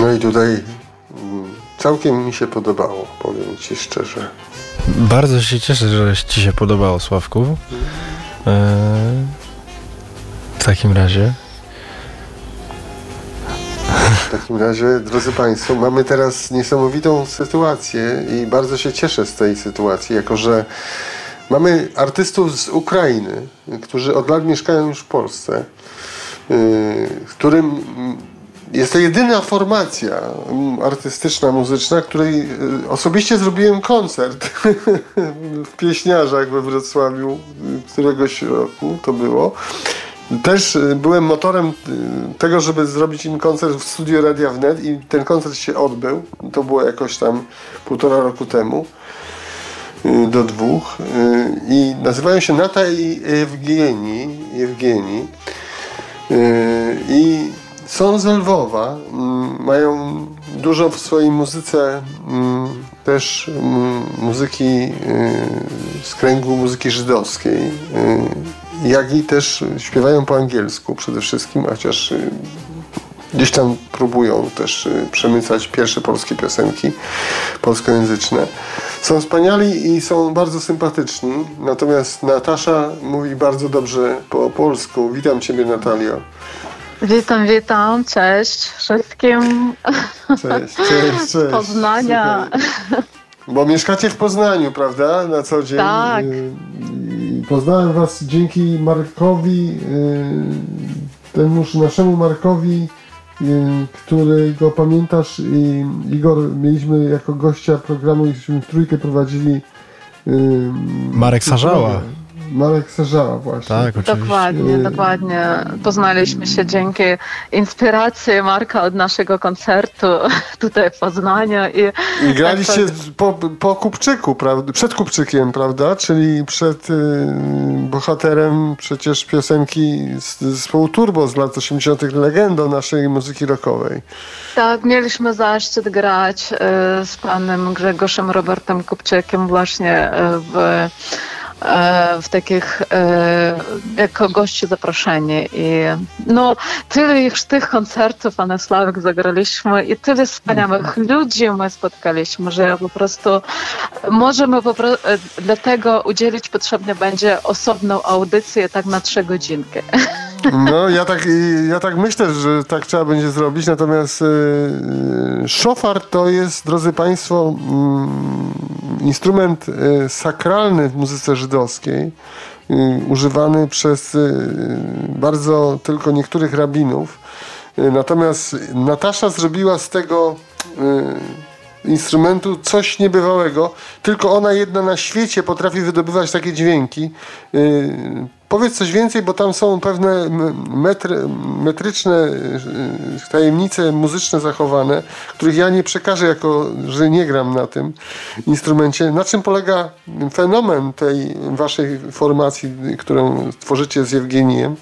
No i tutaj całkiem mi się podobało, powiem Ci szczerze. Bardzo się cieszę, że Ci się podobało, Sławku. W takim razie... W takim razie, drodzy Państwo, mamy teraz niesamowitą sytuację i bardzo się cieszę z tej sytuacji, jako że mamy artystów z Ukrainy, którzy od lat mieszkają już w Polsce, którym jest to jedyna formacja artystyczna, muzyczna, której osobiście zrobiłem koncert w Pieśniarzach we Wrocławiu któregoś roku to było. Też byłem motorem tego, żeby zrobić im koncert w studiu Radia Wnet i ten koncert się odbył. To było jakoś tam 1,5 roku temu do 2. I nazywają się Nata i Ewgenii. I są z Lwowa. Mają dużo w swojej muzyce też muzyki z kręgu muzyki żydowskiej. Jak i też śpiewają po angielsku przede wszystkim, chociaż gdzieś tam próbują też przemycać pierwsze polskie piosenki polskojęzyczne. Są wspaniali i są bardzo sympatyczni, natomiast Natasza mówi bardzo dobrze po polsku. Witam Ciebie, Natalio. Witam, cześć wszystkim. Cześć. Z Poznania. Super. Bo mieszkacie w Poznaniu, prawda? Na co dzień. Tak. Poznałem Was dzięki Markowi, temuż naszemu Markowi, którego pamiętasz, i Igor, mieliśmy jako gościa programu, żeśmy w trójkę prowadzili. Marek Sarzała. Marek Sarzała, właśnie. Tak, oczywiście. Dokładnie. Poznaliśmy się dzięki inspiracji Marka od naszego koncertu tutaj w Poznaniu. I graliście po Kupczyku, prawda? Przed Kupczykiem, prawda? Czyli przed bohaterem przecież piosenki z zespołu Turbo z lat 80., legendą naszej muzyki rockowej. Tak, mieliśmy zaszczyt grać z panem Grzegorzem Robertem Kupczykiem właśnie w takich jako gości zaproszeni i no tyle już tych koncertów Anna Sławek zagraliśmy i tyle wspaniałych ludzi my spotkaliśmy, że po prostu możemy dlatego udzielić potrzebne będzie osobną audycję tak na 3 godzinki. No, ja tak myślę, że tak trzeba będzie zrobić, natomiast szofar to jest, drodzy Państwo, instrument sakralny w muzyce żydowskiej, używany przez bardzo tylko niektórych rabinów. Natomiast Natasza zrobiła z tego instrumentu coś niebywałego. Tylko ona jedna na świecie potrafi wydobywać takie dźwięki. Powiedz coś więcej, bo tam są pewne metryczne tajemnice muzyczne zachowane, których ja nie przekażę, jako że nie gram na tym instrumencie. Na czym polega fenomen tej waszej formacji, którą tworzycie z Ewgeniem,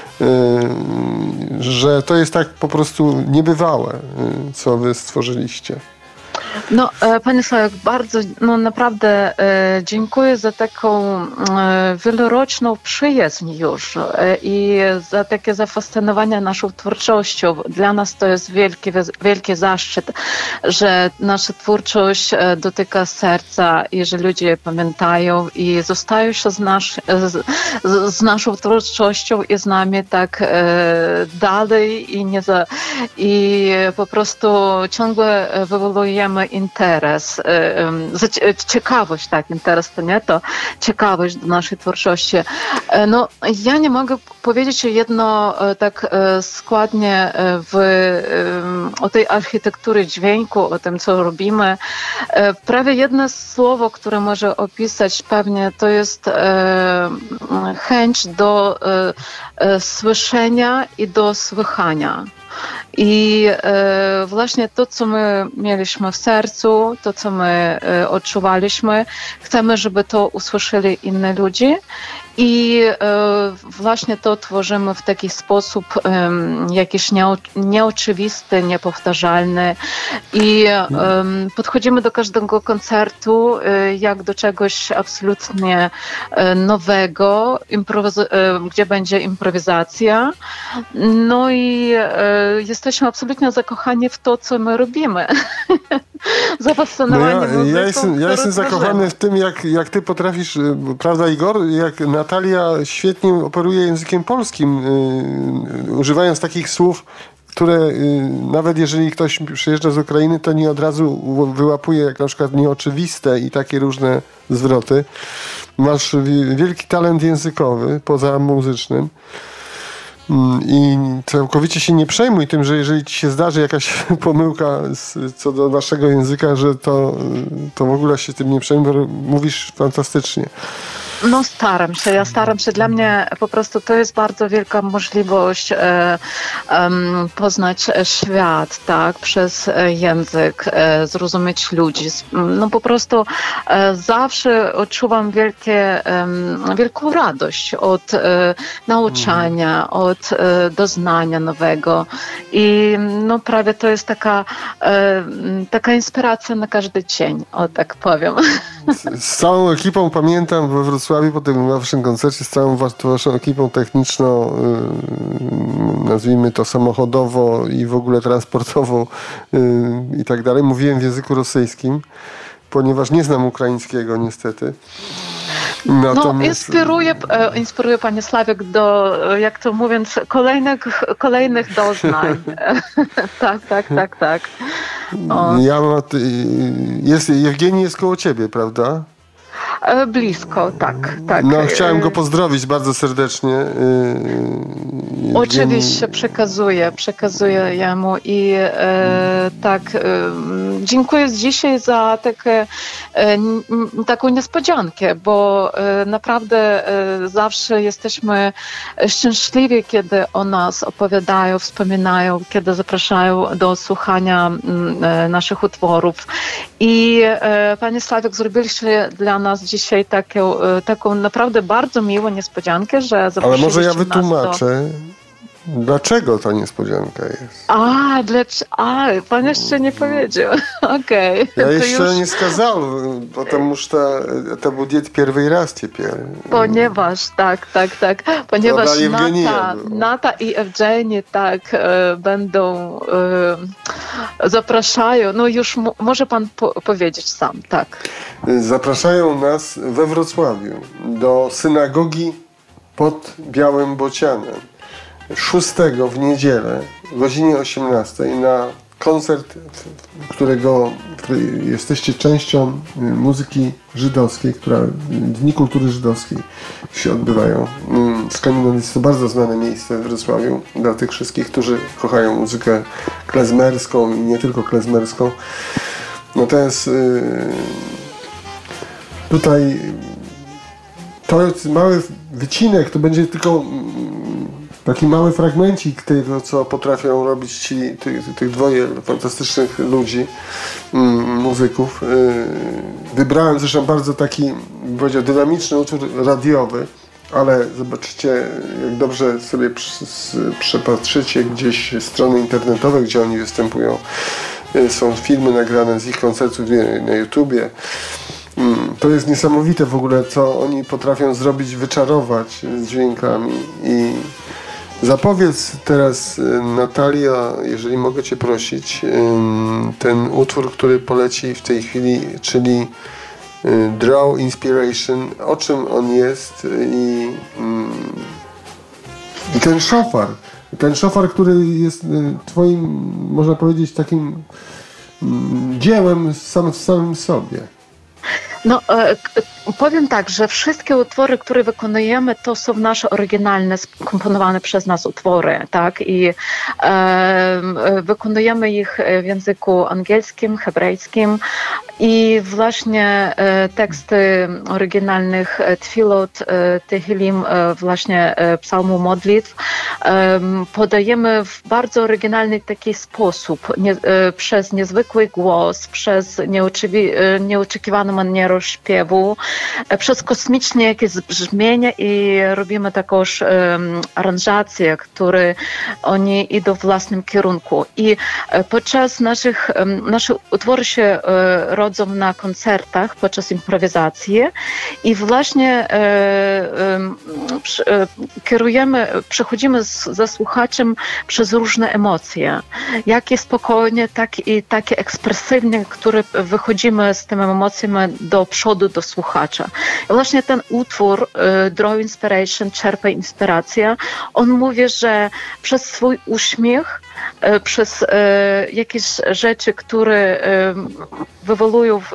że to jest tak po prostu niebywałe, co wy stworzyliście? No, Panie Sławek, bardzo, naprawdę dziękuję za taką wieloroczną przyjaźń już i za takie zafascynowanie naszą twórczością. Dla nas to jest wielki zaszczyt, że nasza twórczość dotyka serca i że ludzie pamiętają i zostają się z naszą twórczością i z nami tak dalej i po prostu ciągle wywołujemy interes, ciekawość, interes to nie to, ciekawość do naszej twórczości. No, ja nie mogę powiedzieć jedno tak składnie o tej architekturze dźwięku, o tym, co robimy. Prawie jedno słowo, które może opisać pewnie, to jest chęć do słyszenia i do słychania. I właśnie to, co my mieliśmy w sercu, to, co my odczuwaliśmy, chcemy, żeby to usłyszeli inni ludzie I właśnie to tworzymy w taki sposób jakiś nieoczywisty, niepowtarzalny i podchodzimy do każdego koncertu jak do czegoś absolutnie nowego, gdzie będzie improwizacja. No i jesteśmy absolutnie zakochani w to, co my robimy. Zafascynowani muzyką. Ja jestem zakochany w tym, jak ty potrafisz, prawda Igor, jak Natalia świetnie operuje językiem polskim, używając takich słów, które nawet jeżeli ktoś przyjeżdża z Ukrainy, to nie od razu wyłapuje, jak na przykład nieoczywiste i takie różne zwroty. Masz wielki talent językowy, poza muzycznym. I całkowicie się nie przejmuj tym, że jeżeli ci się zdarzy jakaś pomyłka co do waszego języka, że to w ogóle się tym nie przejmuj, bo mówisz fantastycznie. No ja staram się. Dla mnie po prostu to jest bardzo wielka możliwość poznać świat, tak, przez język, zrozumieć ludzi. No po prostu zawsze odczuwam wielką radość od nauczania, od doznania nowego i no prawie to jest taka inspiracja na każdy dzień, o tak powiem. Z całą ekipą pamiętam we Wrocławiu po tym waszym koncercie, z całą waszą ekipą techniczną, nazwijmy to samochodowo i w ogóle transportową i tak dalej. Mówiłem w języku rosyjskim, ponieważ nie znam ukraińskiego niestety. Natomiast... inspiruje Panie Sławek do, jak to mówiąc, kolejnych doznań. Tak. Jewgenii jest koło ciebie, prawda? Blisko, tak. No, chciałem go pozdrowić bardzo serdecznie. Oczywiście przekazuję jemu i dziękuję dzisiaj za taką niespodziankę, bo naprawdę zawsze jesteśmy szczęśliwi, kiedy o nas opowiadają, wspominają, kiedy zapraszają do słuchania naszych utworów. I Panie Sławek, zrobiliście dla nas dzisiaj taką naprawdę bardzo miłą niespodziankę, że zaprosiliście. Ale może ja wytłumaczę, dlaczego ta niespodzianka jest. Pan jeszcze nie powiedział. Okej. Ja jeszcze nie сказал, потому что это будет первый раз теперь. Ponieważ, ponieważ Nata i Ewgenii będą zapraszają, no już może pan powiedzieć sam, tak. Zapraszają nas we Wrocławiu do synagogi pod Białym Bocianem 6 w niedzielę o godzinie 18 na koncert, który jesteście częścią muzyki żydowskiej, Dni Kultury Żydowskiej się odbywają. Skądinąd jest to bardzo znane miejsce w Wrocławiu dla tych wszystkich, którzy kochają muzykę klezmerską i nie tylko klezmerską. No to jest tutaj to jest mały wycinek, to będzie tylko taki mały fragmencik tego, co potrafią robić tych dwoje fantastycznych ludzi, muzyków. Wybrałem zresztą bardzo taki, bym powiedział, dynamiczny utwór radiowy, ale zobaczycie, jak dobrze sobie przepatrzycie gdzieś strony internetowe, gdzie oni występują. Są filmy nagrane z ich koncertów na YouTubie. To jest niesamowite w ogóle, co oni potrafią zrobić, wyczarować z dźwiękami. I zapowiedz teraz, Natalia, jeżeli mogę cię prosić, ten utwór, który poleci w tej chwili, czyli Draw Inspiration, o czym on jest i ten szofar, który jest twoim, można powiedzieć, takim dziełem w samym sobie. No, powiem tak, że wszystkie utwory, które wykonujemy, to są nasze oryginalne, skomponowane przez nas utwory, tak? I wykonujemy ich w języku angielskim, hebrajskim i właśnie teksty oryginalnych Tfilot, Tehilim, właśnie psalmu modlitw podajemy w bardzo oryginalny taki sposób, przez niezwykły głos, przez nieoczekiwaną manierę rozśpiewu, przez kosmiczne jakieś brzmienia i robimy також aranżacje, które oni idą w własnym kierunku. I podczas nasze utwory się rodzą na koncertach, podczas improwizacji i właśnie przechodzimy ze słuchaczem przez różne emocje. Jakie spokojnie, tak i takie ekspresywnie, które wychodzimy z tymi emocjami do przodu, do słuchacza. I właśnie ten utwór Draw Inspiration, czerpaj inspirację, on mówi, że przez swój uśmiech, przez jakieś rzeczy, które wywołują